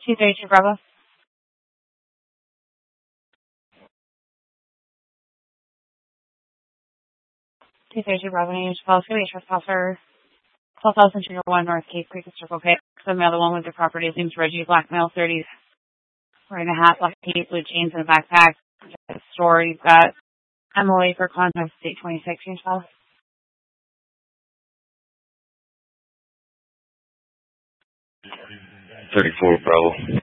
232 Bravo. 232 Bravo, News Policy, Trespasser, 12,201 North Cape Creek, Circle K. So the other one with the property is named Reggie, black male, 30s, wearing a hat, black cape, blue jeans, and a backpack. Store, you've got MOA for contact state 26, News Policy. 34 Bravo.